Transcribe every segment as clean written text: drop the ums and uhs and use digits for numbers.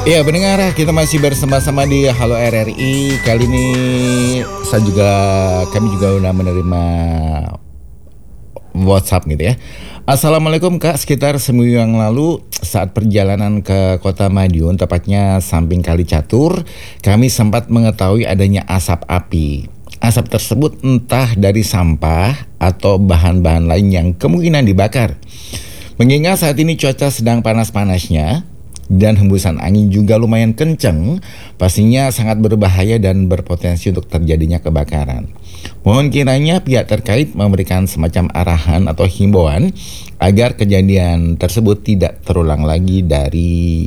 Ya, pendengar, kita masih bersama-sama di Halo RRI. Kali ini kami juga udah menerima WhatsApp gitu ya. Assalamualaikum Kak, sekitar seminggu yang lalu saat perjalanan ke Kota Madiun, tepatnya samping Kali Catur, kami sempat mengetahui adanya asap api. Asap tersebut entah dari sampah atau bahan-bahan lain yang kemungkinan dibakar. Mengingat saat ini cuaca sedang panas-panasnya dan hembusan angin juga lumayan kencang, pastinya sangat berbahaya dan berpotensi untuk terjadinya kebakaran. Mohon kiranya pihak terkait memberikan semacam arahan atau himbauan agar kejadian tersebut tidak terulang lagi dari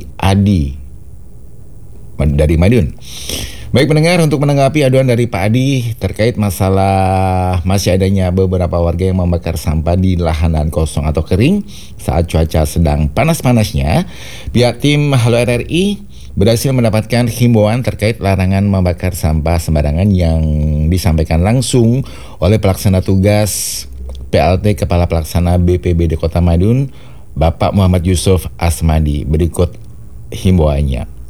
Madiun. Baik pendengar, untuk menanggapi aduan dari Pak Adi terkait masalah masih adanya beberapa warga yang membakar sampah di lahan kosong atau kering saat cuaca sedang panas-panasnya, pihak tim Halo RRI berhasil mendapatkan himbauan terkait larangan membakar sampah sembarangan yang disampaikan langsung oleh pelaksana tugas PLT Kepala Pelaksana BPBD Kota Madiun, Bapak Muhammad Yusuf Asmadi. Berikut himbauannya.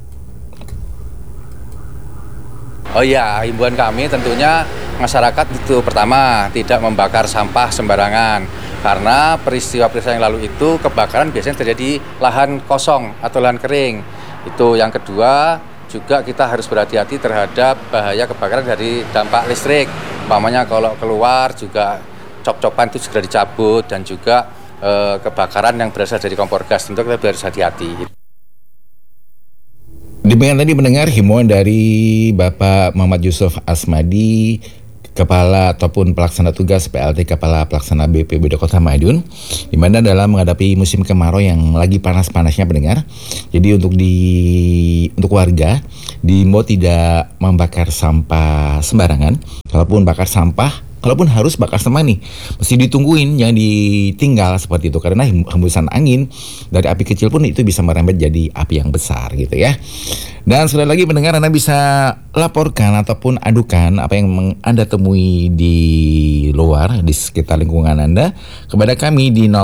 Oh iya, himbauan kami tentunya masyarakat itu pertama tidak membakar sampah sembarangan, karena peristiwa-peristiwa yang lalu itu kebakaran biasanya terjadi lahan kosong atau lahan kering. Itu yang kedua, juga kita harus berhati-hati terhadap bahaya kebakaran dari dampak listrik. Umpamanya kalau keluar juga cop-copan itu segera dicabut, dan juga kebakaran yang berasal dari kompor gas, tentu kita harus hati-hati. Demikian tadi mendengar himbauan dari Bapak Muhammad Yusuf Asmadi, Kepala ataupun Pelaksana Tugas PLT Kepala Pelaksana BPBD Kota Madiun, di mana dalam menghadapi musim kemarau yang lagi panas-panasnya pendengar. Jadi untuk warga diimbau tidak membakar sampah sembarangan. Kalaupun harus bakar sampah nih, mesti ditungguin, jangan ditinggal seperti itu, karena hembusan angin dari api kecil pun itu bisa merembet jadi api yang besar gitu ya. Dan sekali lagi pendengar, Anda bisa laporkan ataupun adukan apa yang Anda temui di luar, di sekitar lingkungan Anda kepada kami di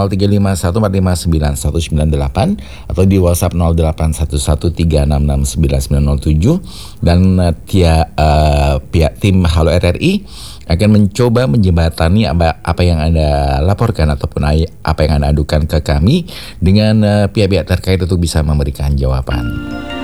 0351459198 atau di WhatsApp 0811366907, dan pihak tim Halo RRI akan mencoba menjembatani apa yang Anda laporkan ataupun apa yang Anda adukan ke kami dengan pihak-pihak terkait untuk bisa memberikan jawaban.